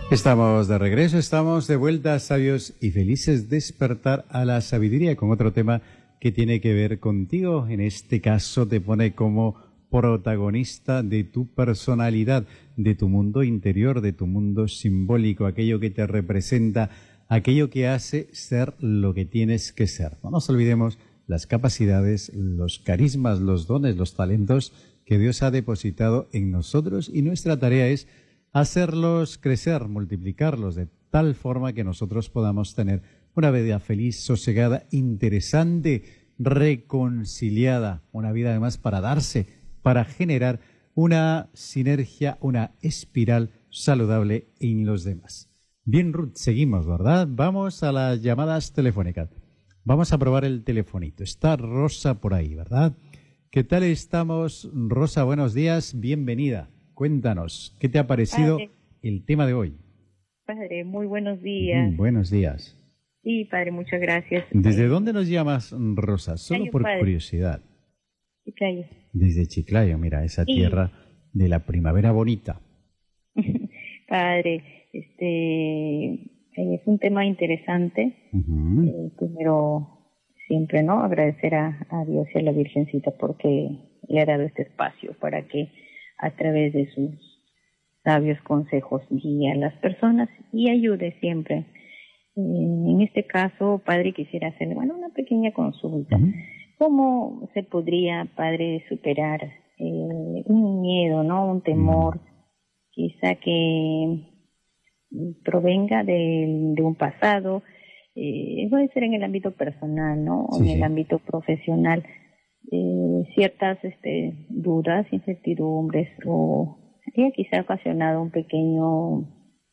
Estamos de regreso, estamos de vuelta, sabios y felices, despertar a la sabiduría con otro tema que tiene que ver contigo. En este caso te pone como protagonista de tu personalidad, de tu mundo interior, de tu mundo simbólico, aquello que te representa, aquello que hace ser lo que tienes que ser. No nos olvidemos las capacidades, los carismas, los dones, los talentos que Dios ha depositado en nosotros, y nuestra tarea es hacerlos crecer, multiplicarlos de tal forma que nosotros podamos tener una vida feliz, sosegada, interesante, reconciliada, una vida además para darse, para generar una sinergia, una espiral saludable en los demás. Bien, Ruth, seguimos, ¿verdad? Vamos a las llamadas telefónicas. Vamos a probar el telefonito. Está Rosa por ahí, ¿verdad? ¿Qué tal estamos, Rosa? Buenos días, bienvenida. Cuéntanos, ¿qué te ha parecido el tema de hoy? Padre, muy buenos días. Buenos días. Sí, padre, muchas gracias. ¿Desde dónde nos llamas, Rosa? Solo Chiclayo, por padre. Curiosidad. Chiclayo. Desde Chiclayo, mira, esa Sí. tierra de la primavera bonita. Padre, es un tema interesante. Primero, siempre, ¿no? Agradecer a Dios y a la Virgencita porque le ha dado este espacio para que a través de sus sabios consejos guíe a las personas y ayude siempre. En este caso, padre, quisiera hacerle, una pequeña consulta. ¿Cómo se podría, padre, superar un miedo, ¿no? Un temor, quizá que provenga de un pasado, puede ser en el ámbito personal, ¿no? O en el ámbito profesional, ciertas dudas, incertidumbres, o quizá ha ocasionado un pequeño,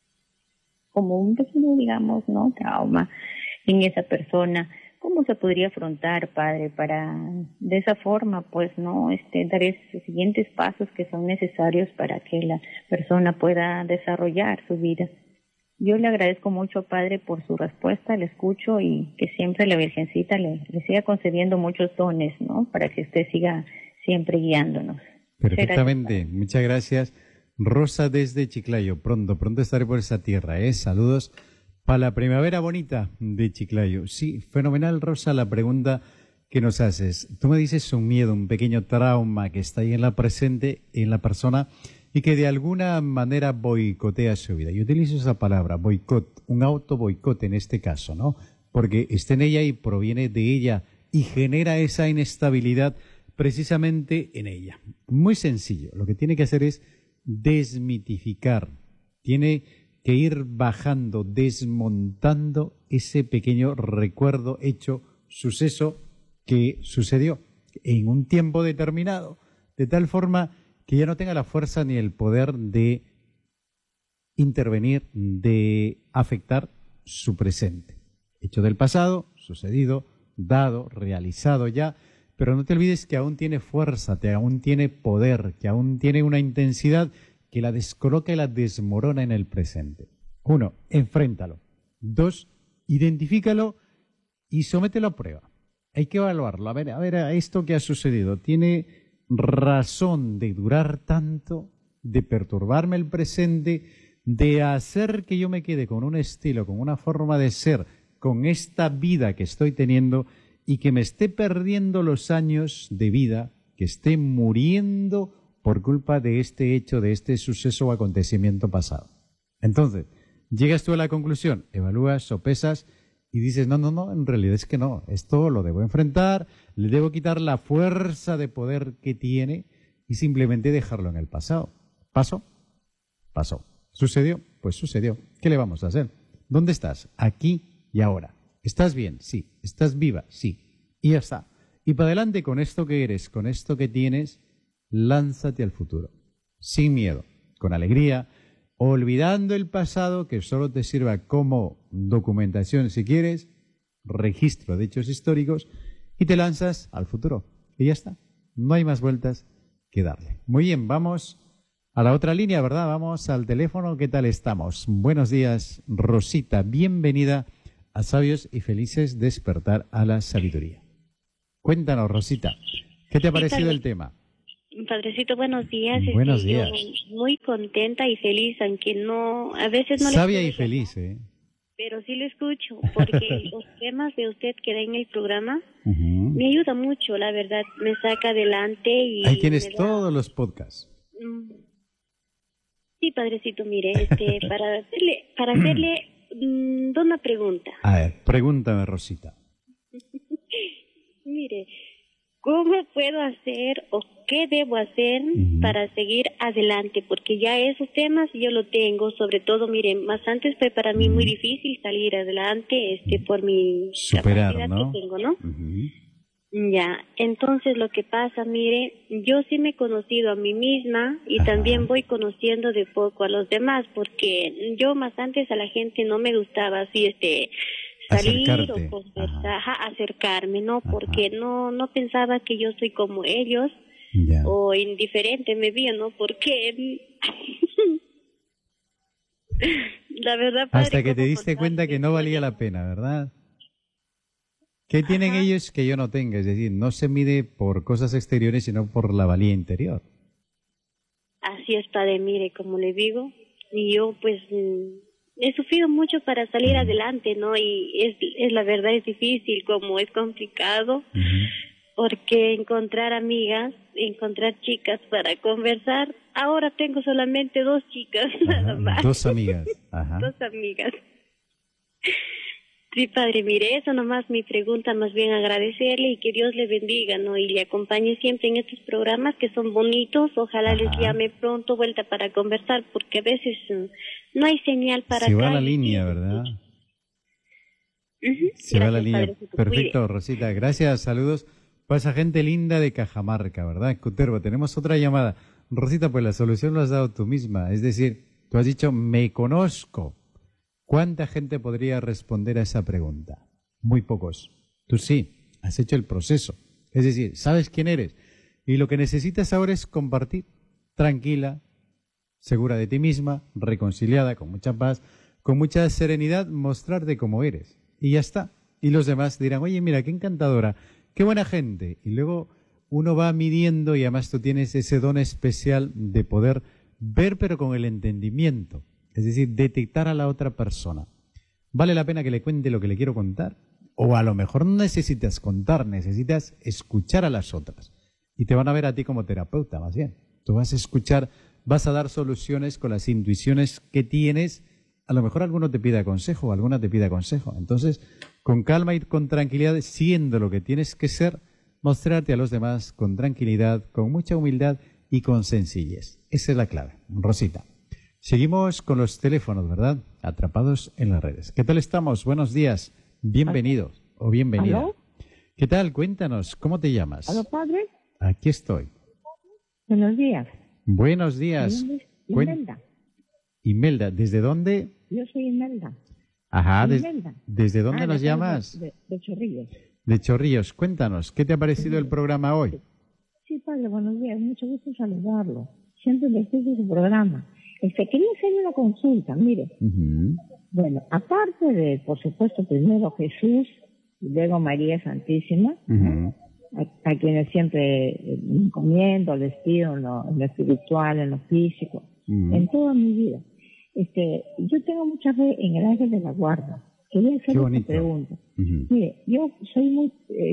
digamos, ¿no? Trauma en esa persona. ¿Cómo se podría afrontar, padre, para de esa forma, pues, no, dar esos siguientes pasos que son necesarios para que la persona pueda desarrollar su vida? Yo le agradezco mucho, padre, por su respuesta, le escucho y que siempre la Virgencita le siga concediendo muchos dones, ¿no? Para que usted siga siempre guiándonos. Perfectamente, muchas gracias. Rosa desde Chiclayo, pronto estaré por esa tierra, ¿eh? Saludos para la primavera bonita de Chiclayo. Sí, fenomenal, Rosa, la pregunta que nos haces. Tú me dices un miedo, un pequeño trauma que está ahí en la presente, en la persona, y que de alguna manera boicotea su vida. Yo utilizo esa palabra, boicot, un auto boicot en este caso, ¿no? Porque está en ella y proviene de ella y genera esa inestabilidad precisamente en ella. Muy sencillo, lo que tiene que hacer es desmitificar, tiene que ir bajando, desmontando ese pequeño recuerdo, hecho, suceso que sucedió en un tiempo determinado, de tal forma que ya no tenga la fuerza ni el poder de intervenir, de afectar su presente. Hecho del pasado, sucedido, dado, realizado ya, pero no te olvides que aún tiene fuerza, que aún tiene poder, que aún tiene una intensidad que la descoloca y la desmorona en el presente. 1, enfréntalo. 2, identifícalo y somételo a prueba. Hay que evaluarlo. A ver, esto que ha sucedido, ¿tiene razón de durar tanto, de perturbarme el presente, de hacer que yo me quede con un estilo, con una forma de ser, con esta vida que estoy teniendo y que me esté perdiendo los años de vida, que esté muriendo por culpa de este hecho, de este suceso o acontecimiento pasado? Entonces, llegas tú a la conclusión, evalúas, sopesas y dices, no, en realidad es que no, esto lo debo enfrentar, le debo quitar la fuerza de poder que tiene y simplemente dejarlo en el pasado. ¿Pasó? Pasó. ¿Sucedió? Pues sucedió. ¿Qué le vamos a hacer? ¿Dónde estás? Aquí y ahora. ¿Estás bien? Sí. ¿Estás viva? Sí. Y ya está. Y para adelante con esto que eres, con esto que tienes, lánzate al futuro. Sin miedo, con alegría, olvidando el pasado que solo te sirva como documentación si quieres, registro de hechos históricos, y te lanzas al futuro. Y ya está. No hay más vueltas que darle. Muy bien, vamos a la otra línea, ¿verdad? Vamos al teléfono. ¿Qué tal estamos? Buenos días, Rosita. Bienvenida a Sabios y Felices, despertar a la sabiduría. Cuéntanos, Rosita, ¿qué te ha parecido el tema? Padrecito, buenos días. Buenos Yo días. muy contenta y feliz, aunque no, a veces no le Sabia y escucho, feliz, pero sí lo escucho, porque los temas de usted que da en el programa Ujú. me ayuda mucho, la verdad, me saca adelante y Ahí tienes me da- todos los podcasts. Mm, Sí, padrecito, mire, para hacerle una pregunta. A ver, pregúntame, Rosita. Mire, ¿cómo puedo hacer o qué debo hacer Ujú. para seguir adelante? Porque ya esos temas yo lo tengo, sobre todo, mire, más antes fue para mí muy difícil salir adelante, por mi Superar, capacidad ¿no? que tengo, ¿no? Ujú. Ya, entonces lo que pasa, mire, yo sí me he conocido a mí misma y Ajá. también voy conociendo de poco a los demás, porque yo más antes a la gente no me gustaba así, salir Acercarte. o conversar, Ajá. acercarme, ¿no? Ajá. Porque no pensaba que yo soy como ellos Ya. o indiferente me vi, ¿no? Porque la verdad, padre, Hasta que te ¿cómo diste cuenta contarle que no mi valía historia? la pena, ¿verdad? ¿Qué tienen Ajá. ellos que yo no tenga? Es decir, no se mide por cosas exteriores, sino por la valía interior. Así es, padre, mire, como le digo, y yo pues he sufrido mucho para salir adelante, ¿no? Y es la verdad, es difícil, como es complicado, Ujú. porque encontrar amigas, encontrar chicas para conversar, ahora tengo solamente 2 chicas, nada Ajá. más, 2 amigas. Ajá. 2 amigas. Sí, padre, mire, eso nomás mi pregunta, más bien agradecerle y que Dios le bendiga, ¿no? Y le acompañe siempre en estos programas que son bonitos. Ojalá les Ajá. llame pronto vuelta para conversar, porque a veces no hay señal para Se va acá. la y línea, sí, ¿verdad? ujú. Se va la Gracias, línea. padrecito, cuide. Perfecto, Rosita. Gracias, saludos. Para esa gente linda de Cajamarca, ¿verdad? Cutervo, tenemos otra llamada. Rosita, pues la solución lo has dado tú misma. Es decir, tú has dicho, me conozco. ¿Cuánta gente podría responder a esa pregunta? Muy pocos. Tú sí, has hecho el proceso. Es decir, sabes quién eres. Y lo que necesitas ahora es compartir, tranquila, segura de ti misma, reconciliada, con mucha paz, con mucha serenidad, mostrarte como eres. Y ya está. Y los demás dirán, oye, mira, qué encantadora, qué buena gente. Y luego uno va midiendo y además tú tienes ese don especial de poder ver pero con el entendimiento. Es decir, detectar a la otra persona. ¿Vale la pena que le cuente lo que le quiero contar? O a lo mejor no necesitas contar, necesitas escuchar a las otras. Y te van a ver a ti como terapeuta, más bien. Tú vas a escuchar, vas a dar soluciones con las intuiciones que tienes. A lo mejor alguno te pida consejo, alguna te pida consejo. Entonces, con calma y con tranquilidad, siendo lo que tienes que ser, mostrarte a los demás con tranquilidad, con mucha humildad y con sencillez. Esa es la clave. Rosita. Seguimos con los teléfonos, ¿verdad? Atrapados en las redes. ¿Qué tal estamos? Buenos días. Bienvenidos o bienvenida. ¿Aló? ¿Qué tal? Cuéntanos, ¿cómo te llamas? ¿Aló, padre? Aquí estoy. Buenos días. Buenos días. Mi nombre es Cuen- Imelda. Imelda, ¿desde dónde? Yo soy Imelda. Ajá, Imelda. ¿desde dónde de nos acá llamas? De Chorrillos. De Chorrillos. Cuéntanos, ¿qué te ha parecido el programa hoy? Sí, padre, buenos días. Mucho gusto saludarlo. Siempre le escucho su programa. Quería hacerle una consulta. Mire, Ujú. bueno, aparte de, por supuesto, primero Jesús y luego María Santísima, Ujú. a quienes siempre me encomiendo, les pido en lo espiritual, en lo físico, Ujú. en toda mi vida. Yo tengo mucha fe en el ángel de la guarda. Quería Qué hacerle una bonito. pregunta. Ujú. Mire, yo soy muy,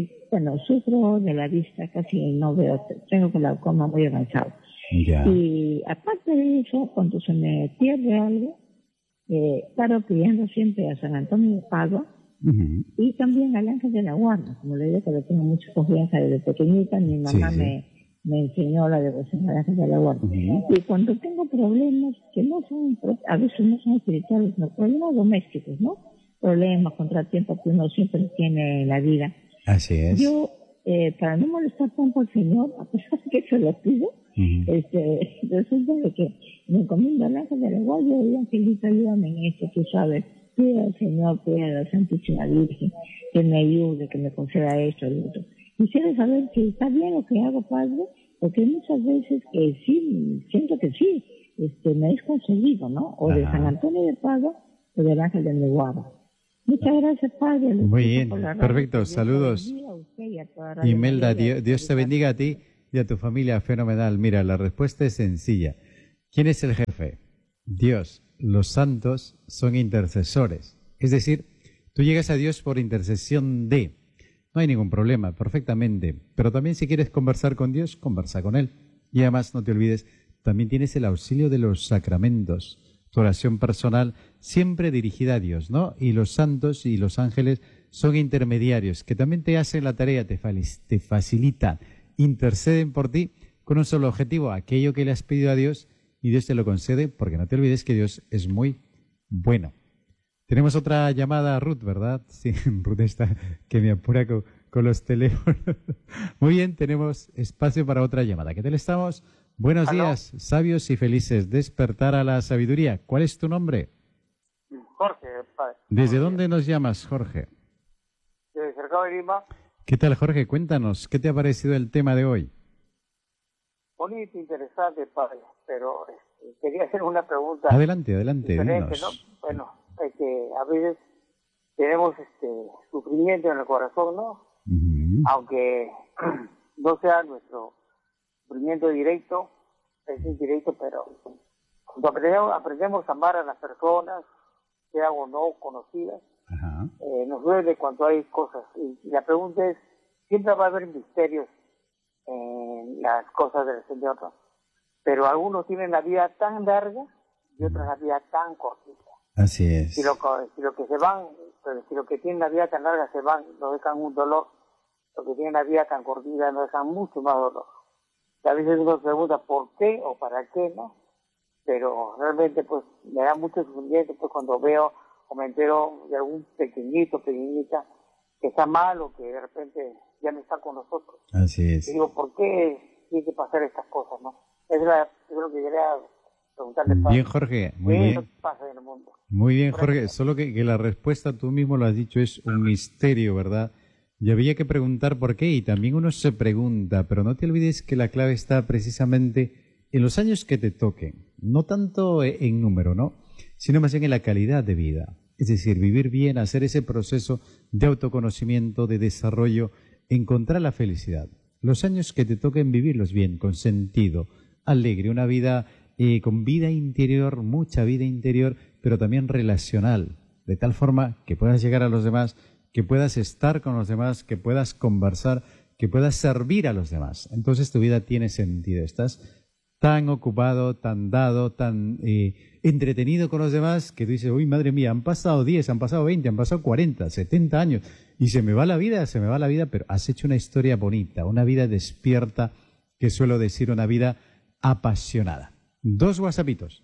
sufro de la vista, casi no veo, tengo glaucoma muy avanzado. Ya. Y aparte de eso, cuando se me pierde algo, paro pidiendo siempre a San Antonio de Padua Ujú. y también al ángel de la guarda. Como le digo, que le tengo mucha confianza desde pequeñita, mi mamá Sí, sí. me enseñó la devoción al ángel de la guarda. Ujú. Y cuando tengo problemas que no son, a veces no son espirituales, no, problemas domésticos, ¿no? Problemas, contratiempos que uno siempre tiene en la vida. Así es. Yo, para no molestar tanto al Señor, a pesar de que se lo pido, Ujú. resulta de que me encomiendo al ángel de la guardia y angelito, ayúdame en esto, tú sabes. Pide al Señor, pide a la Santísima Virgen que me ayude, que me conceda esto y otro. Quisiera saber si está bien lo que hago, Padre, porque hay muchas veces que sí, siento que sí, me es concedido, ¿no? O de Ajá. San Antonio de Padua o del ángel de la guarda. Muchas gracias, Padre. Lo Muy escucho bien, por la radio. perfecto, Que Dios lo saludos. bendiga a usted y a toda Radio Imelda, María y a Dios te bendiga a ti y a tu familia? Fenomenal. Mira, la respuesta es sencilla. ¿Quién es el jefe? Dios. Los santos son intercesores. Es decir, tú llegas a Dios por intercesión de. No hay ningún problema, perfectamente. Pero también si quieres conversar con Dios, conversa con Él. Y además, no te olvides, también tienes el auxilio de los sacramentos. Tu oración personal siempre dirigida a Dios, ¿no? Y los santos y los ángeles son intermediarios, que también te hacen la tarea, te facilitan, interceden por ti con un solo objetivo, aquello que le has pedido a Dios, y Dios te lo concede, porque no te olvides que Dios es muy bueno. Tenemos otra llamada, Ruth, ¿verdad? Sí, Ruth está que me apura con los teléfonos. Muy bien, tenemos espacio para otra llamada. ¿Qué tal estamos? Buenos días, sabios y felices. Despertar a la sabiduría. ¿Cuál es tu nombre? Jorge, padre. ¿Desde dónde nos llamas, Jorge? Desde Cercado de Lima. ¿Qué tal, Jorge? Cuéntanos, ¿qué te ha parecido el tema de hoy? Bonito, interesante, padre, pero quería hacer una pregunta. Adelante, diferente, dinos. ¿no? Bueno, a veces tenemos sufrimiento en el corazón, ¿no? Aunque no sea nuestro sufrimiento directo, es indirecto, pero cuando aprendemos a amar a las personas, sean o no conocidas, nos duele cuando hay cosas. Y la pregunta es, siempre va a haber misterios en las cosas del Señor, ¿no? Pero algunos tienen la vida tan larga y otros la vida tan cortita. Así es. Si lo que se van, si lo que tienen la vida tan larga se van, nos dejan un dolor. Los que tienen la vida tan cortita nos dejan mucho más dolor. Y a veces uno se pregunta por qué o para qué, ¿no? Pero realmente pues me da mucho sufrimiento pues cuando veo o me entero de algún pequeñita que está mal o que de repente ya no está con nosotros. Así es. Y digo, ¿por qué tiene que pasar estas cosas, no? Es lo que quería preguntarle. Bien, Jorge, muy bien. ¿Qué pasa en el mundo? Muy bien, Jorge, solo que la respuesta tú mismo lo has dicho, es un misterio, ¿verdad? Y había que preguntar por qué, y también uno se pregunta, pero no te olvides que la clave está precisamente en los años que te toquen, no tanto en número, ¿no? Sino más bien en la calidad de vida. Es decir, vivir bien, hacer ese proceso de autoconocimiento, de desarrollo, encontrar la felicidad. Los años que te toquen vivirlos bien, con sentido, alegre, una vida con vida interior, mucha vida interior, pero también relacional, de tal forma que puedas llegar a los demás, que puedas estar con los demás, que puedas conversar, que puedas servir a los demás. Entonces tu vida tiene sentido. Estás tan ocupado, tan dado, tan entretenido con los demás, que tú dices, uy, madre mía, han pasado 10, han pasado 20, han pasado 40, 70 años, y se me va la vida, pero has hecho una historia bonita, una vida despierta, que suelo decir, una vida apasionada. 2 WhatsAppitos.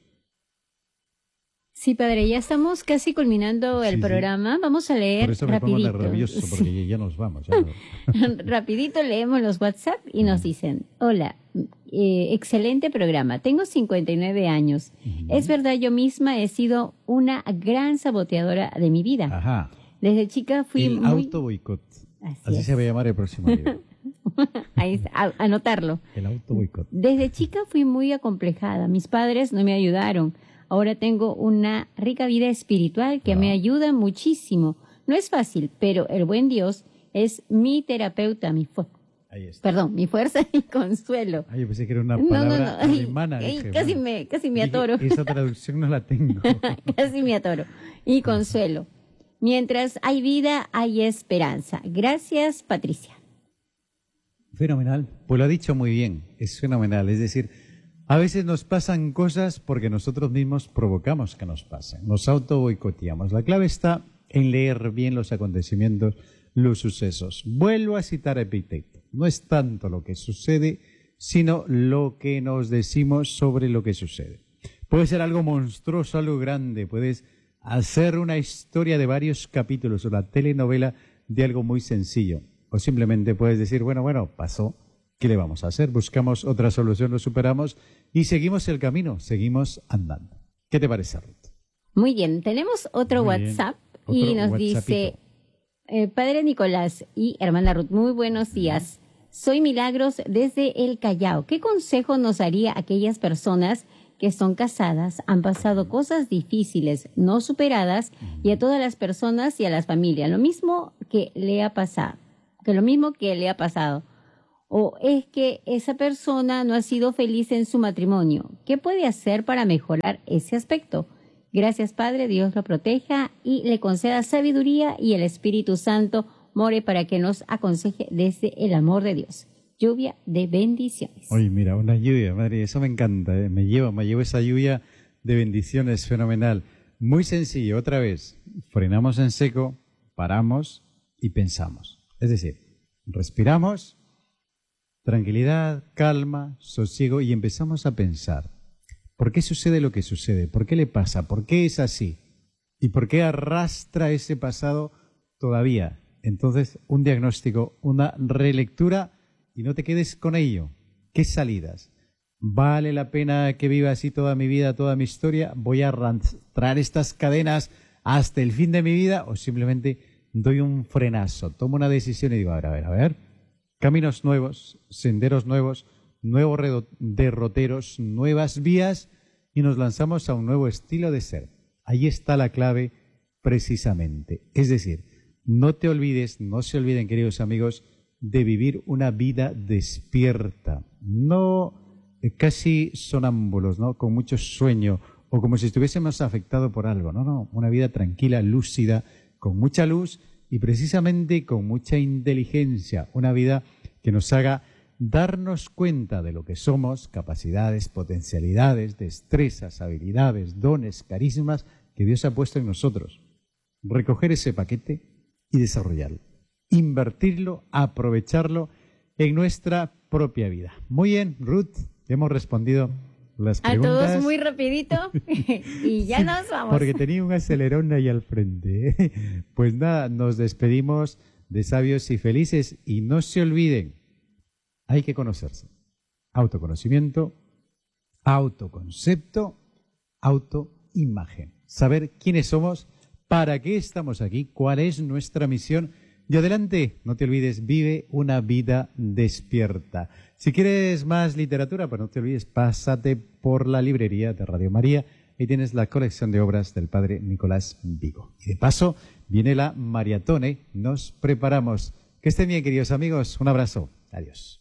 Sí, padre, ya estamos casi culminando el programa. Vamos a leer por eso me rapidito. pongo nervioso, porque ya nos vamos. Ya Rapidito leemos los WhatsApp y nos dicen, hola, excelente programa, tengo 59 años. Es verdad, yo misma he sido una gran saboteadora de mi vida. Ajá. Desde chica fui el autoboicot. Así se va a llamar el próximo libro. Ahí está, anotarlo. El autoboicot. Desde chica fui muy acomplejada. Mis padres no me ayudaron. Ahora tengo una rica vida espiritual que me ayuda muchísimo. No es fácil, pero el buen Dios es mi terapeuta, mi fuerza y consuelo. Yo pensé que era una palabra alemana. Casi me atoro. Esa traducción no la tengo. Casi me atoro. Y consuelo. Mientras hay vida, hay esperanza. Gracias, Patricia. Fenomenal. Pues lo ha dicho muy bien. Es fenomenal. Es decir, a veces nos pasan cosas porque nosotros mismos provocamos que nos pasen. Nos auto-boicoteamos. La clave está en leer bien los acontecimientos, los sucesos. Vuelvo a citar a Epicteto. No es tanto lo que sucede, sino lo que nos decimos sobre lo que sucede. Puede ser algo monstruoso, algo grande. Puedes hacer una historia de varios capítulos o la telenovela de algo muy sencillo. O simplemente puedes decir, bueno, pasó. ¿Qué le vamos a hacer? Buscamos otra solución, lo superamos y seguimos el camino, seguimos andando. ¿Qué te parece, Ruth? Muy bien, tenemos otro WhatsApp y nos dice, Padre Nicolás y hermana Ruth, muy buenos días. Soy Milagros desde el Callao. ¿Qué consejo nos daría a aquellas personas que son casadas, han pasado cosas difíciles, no superadas, y a todas las personas y a las familias? Lo mismo que le ha pasado. ¿O es que esa persona no ha sido feliz en su matrimonio? ¿Qué puede hacer para mejorar ese aspecto? Gracias, Padre, Dios lo proteja y le conceda sabiduría y el Espíritu Santo more para que nos aconseje desde el amor de Dios. Lluvia de bendiciones. Oye, mira, una lluvia, madre, eso me encanta, ¿eh? Me llevo esa lluvia de bendiciones, fenomenal. Muy sencillo, otra vez, frenamos en seco, paramos y pensamos. Es decir, respiramos, tranquilidad, calma, sosiego y empezamos a pensar. ¿Por qué sucede lo que sucede? ¿Por qué le pasa? ¿Por qué es así? ¿Y por qué arrastra ese pasado todavía? Entonces, un diagnóstico, una relectura y no te quedes con ello. ¿Qué salidas? ¿Vale la pena que viva así toda mi vida, toda mi historia? ¿Voy a arrastrar estas cadenas hasta el fin de mi vida? ¿O simplemente doy un frenazo, tomo una decisión y digo, a ver, caminos nuevos, senderos nuevos, nuevos derroteros, nuevas vías y nos lanzamos a un nuevo estilo de ser? Ahí está la clave precisamente. Es decir, no te olvides, no se olviden, queridos amigos, de vivir una vida despierta, no casi sonámbulos, ¿no? Con mucho sueño o como si estuviésemos afectados por algo. No, una vida tranquila, lúcida, con mucha luz y precisamente con mucha inteligencia. Una vida que nos haga darnos cuenta de lo que somos, capacidades, potencialidades, destrezas, habilidades, dones, carismas que Dios ha puesto en nosotros. Recoger ese paquete y desarrollarlo. Invertirlo, aprovecharlo en nuestra propia vida. Muy bien, Ruth, hemos respondido las preguntas. A todos muy rapidito y ya nos vamos. Porque tenía un acelerón ahí al frente. Pues nada, nos despedimos de sabios y felices y no se olviden, hay que conocerse. Autoconocimiento, autoconcepto, autoimagen. Saber quiénes somos, para qué estamos aquí, cuál es nuestra misión. Y adelante, no te olvides, vive una vida despierta. Si quieres más literatura, pues no te olvides, pásate por la librería de Radio María. Ahí tienes la colección de obras del Padre Nicolás Vigo. Y de paso, viene la maratón, ¿eh? Nos preparamos. Que estén bien, queridos amigos. Un abrazo. Adiós.